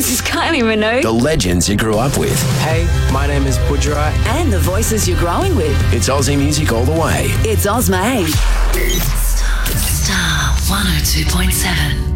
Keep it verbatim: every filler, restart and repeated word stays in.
This is Kylie Minogue. The legends you grew up with. Hey, my name is Pujara. And the voices you're growing with. It's Aussie music all the way. It's Ozma. Star, Star one oh two point seven.